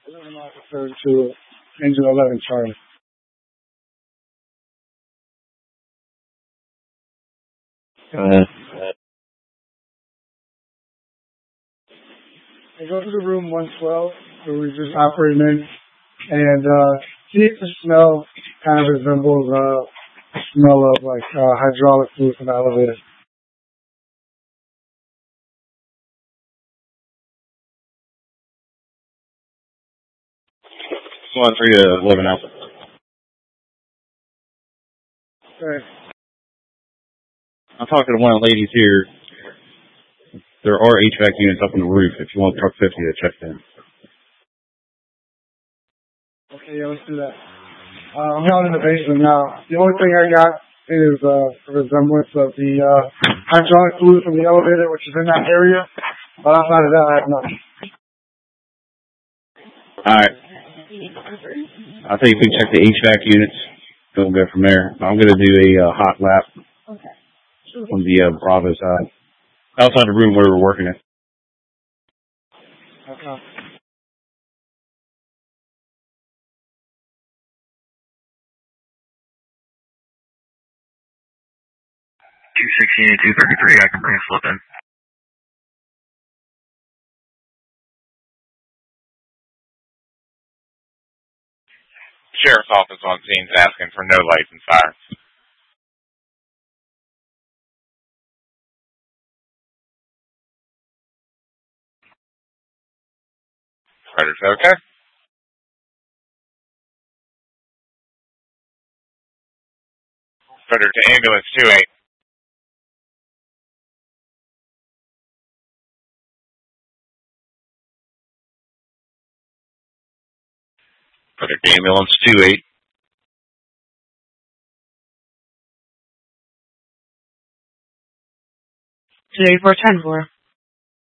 11 officer to engine 11 Charlie. Go ahead. I go to the room 112 where we just operating in, and see if the smell kind of resembles the smell of like hydraulic fluid from the elevator. One 3 to 11 Alpha. Okay. I'm talking to one of the ladies here. There are HVAC units up on the roof if you want truck 50 to check them. Okay, yeah, let's do that. I'm down in the basement now. The only thing I got is a resemblance of the hydraulic fluid from the elevator, which is in that area. But outside of that, I have nothing. Alright. I think we can check the HVAC units. We'll go from there. I'm going to do a hot lap on the Bravo side. Outside the room where we're working at. Okay. 216, 233, I can bring a slip in. Sheriff's office on scene's asking for no license fire. Predator's okay. Predator to ambulance 28. Predator to ambulance 28. Today for 10-4.